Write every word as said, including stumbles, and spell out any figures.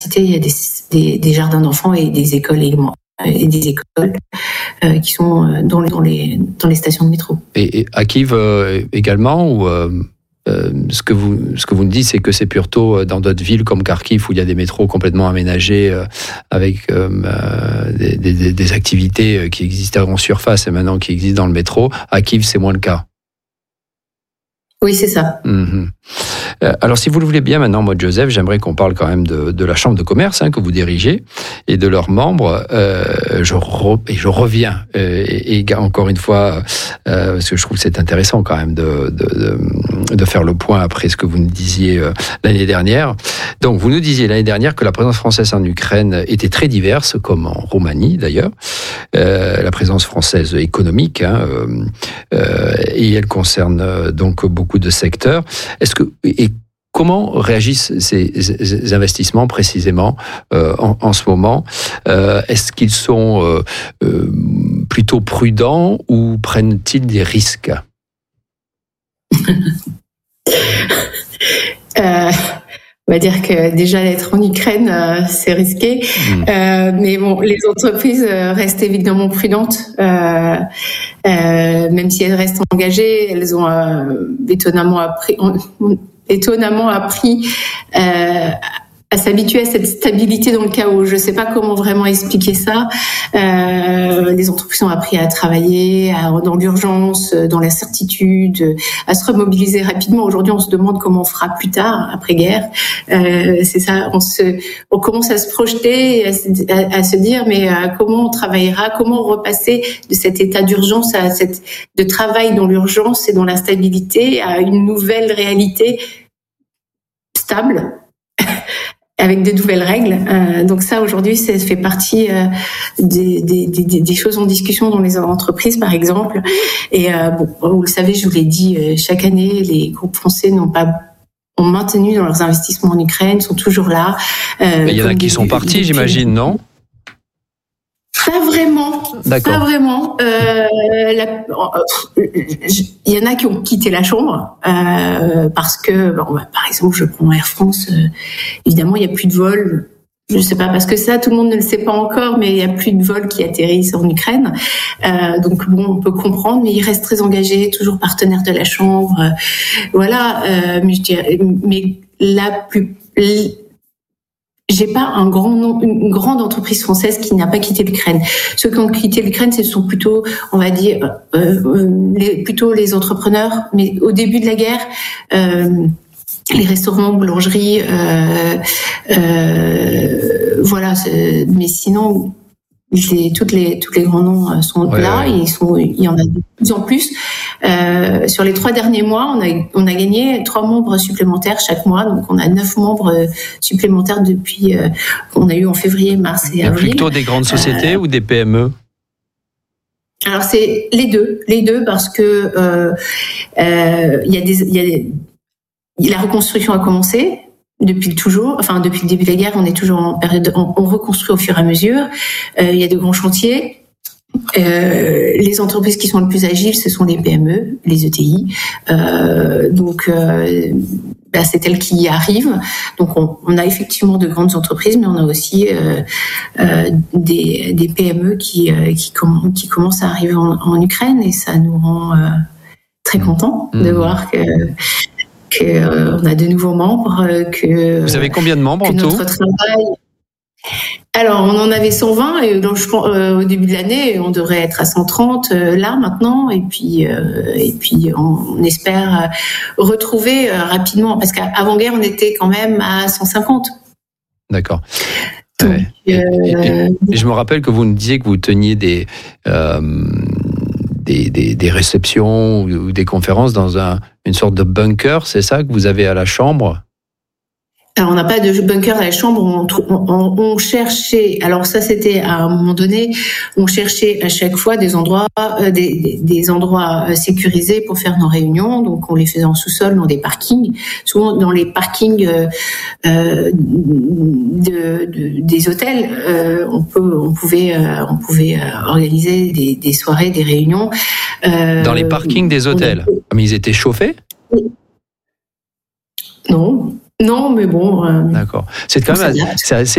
il y a des, des, des jardins d'enfants et des écoles également. Et des écoles euh, qui sont dans les, dans, les, dans les stations de métro. Et, et à Kiev euh, également, ou euh, euh, ce, que vous, ce que vous nous dites, c'est que c'est plutôt dans d'autres villes comme Kharkiv, où il y a des métros complètement aménagés, euh, avec euh, des, des, des activités qui existaient en surface et maintenant qui existent dans le métro. À Kiev, c'est moins le cas. Oui, c'est ça. Mmh. Alors, si vous le voulez bien, maintenant, moi, Joseph, j'aimerais qu'on parle quand même de, de la Chambre de commerce hein, que vous dirigez et de leurs membres. Euh, je, re, et je reviens, euh, et, et encore une fois, euh, parce que je trouve que c'est intéressant quand même de, de, de, de faire le point après ce que vous nous disiez euh, l'année dernière. Donc, vous nous disiez l'année dernière que la présence française en Ukraine était très diverse, comme en Roumanie d'ailleurs. Euh, la présence française économique, hein, euh, euh, et elle concerne donc beaucoup de secteurs. Est-ce que et comment réagissent ces, ces investissements précisément euh, en, en ce moment? euh, Est-ce qu'ils sont euh, euh, plutôt prudents ou prennent-ils des risques? euh... On va dire que déjà d'être en Ukraine, euh, c'est risqué. Mmh. Euh, mais bon, les entreprises euh, restent évidemment prudentes. Euh, euh, même si elles restent engagées, elles ont euh, étonnamment appris, ont, étonnamment appris euh, à s'habituer à cette stabilité dans le chaos. Je ne sais pas comment vraiment expliquer ça. Euh, les entreprises ont appris à travailler à, dans l'urgence, dans l'incertitude, à se remobiliser rapidement. Aujourd'hui, on se demande comment on fera plus tard, après-guerre. Euh, c'est ça. On se, on commence à se projeter, à, à, à se dire, mais euh, comment on travaillera, comment repasser de cet état d'urgence à cette de travail dans l'urgence et dans l'instabilité à une nouvelle réalité stable. Avec de nouvelles règles. Euh, donc ça, aujourd'hui, ça fait partie euh, des, des, des, des choses en discussion dans les entreprises, par exemple. Et euh, bon, vous le savez, je vous l'ai dit, euh, chaque année, les groupes français n'ont pas ont maintenu dans leurs investissements en Ukraine, sont toujours là. Euh, Mais il y en a qui sont partis, depuis... j'imagine, non ? Pas vraiment. D'accord. Pas vraiment. Euh, la, il y en a qui ont quitté la chambre euh, parce que, bon, bah, par exemple, je prends Air France. Euh, évidemment, il y a plus de vols. Je sais pas parce que ça, tout le monde ne le sait pas encore, mais il y a plus de vols qui atterrissent en Ukraine. Euh, donc bon, on peut comprendre, mais ils restent très engagés, toujours partenaires de la chambre. Euh, voilà. Euh, mais je dirais, mais la plus J'ai pas un grand nom, une grande entreprise française qui n'a pas quitté l'Ukraine. Ceux qui ont quitté l'Ukraine, ce sont plutôt, on va dire, euh, les, plutôt les entrepreneurs. Mais au début de la guerre, euh, les restaurants, boulangeries, euh, euh, voilà. Mais sinon, les, toutes les tous les grands noms sont ouais, là. Ouais. Ils sont, il y en a de plus en plus. Euh, sur les trois derniers mois, on a on a gagné trois membres supplémentaires chaque mois, donc on a neuf membres supplémentaires depuis euh, qu'on a eu en février, mars et, et avril. Plutôt des grandes sociétés euh, ou des P M E? Alors c'est les deux, les deux parce que euh, euh, il y a des il y a des, la reconstruction a commencé. Depuis toujours, enfin depuis le début de la guerre, on est toujours en période, de, on, on reconstruit au fur et à mesure. Euh, il y a de grands chantiers. Euh, les entreprises qui sont les plus agiles, ce sont les P M E, les E T I. Euh, donc, euh, bah, c'est elles qui y arrivent. Donc, on, on a effectivement de grandes entreprises, mais on a aussi euh, euh, des, des P M E qui euh, qui, comm- qui commencent à arriver en, en Ukraine, et ça nous rend euh, très contents mmh. de voir que. qu'on euh, a de nouveaux membres, que... Vous avez combien de membres en tout ? Notre travail... Alors, on en avait cent vingt et donc, je, euh, au début de l'année, on devrait être à cent trente euh, là maintenant, et puis euh, et puis on, on espère retrouver euh, rapidement, parce qu'avant-guerre, on était quand même à cent cinquante. D'accord. Donc, ouais. et, euh... et, et je me rappelle que vous nous disiez que vous teniez des... Euh, Des, des, des réceptions ou des conférences dans un, une sorte de bunker, c'est ça que vous avez à la chambre ? Alors, on n'a pas de bunker à la chambre, on, on, on cherchait, alors ça c'était à un moment donné, on cherchait à chaque fois des endroits, euh, des, des, des endroits sécurisés pour faire nos réunions, donc on les faisait en sous-sol, dans des parkings, souvent dans les parkings euh, euh, de, de, des hôtels, euh, on, peut, on pouvait, euh, on pouvait organiser des, des soirées, des réunions. Euh, dans les parkings des hôtels ? On... Mais ils étaient chauffés ? Non. Non, mais bon. Euh, D'accord. C'est quand même assez, c'est assez